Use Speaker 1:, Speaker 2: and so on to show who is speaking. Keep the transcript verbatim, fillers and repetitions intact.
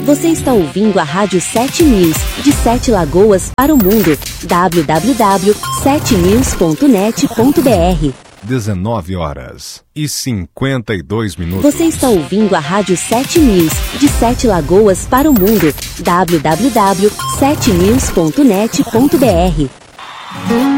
Speaker 1: Você está ouvindo a Rádio sete News, de Sete Lagoas para o mundo. w w w ponto sete news ponto net ponto b r.
Speaker 2: dezenove horas e cinquenta e dois minutos.
Speaker 1: Você está ouvindo a Rádio sete News, de Sete Lagoas para o mundo. w w w ponto sete news ponto net ponto b r.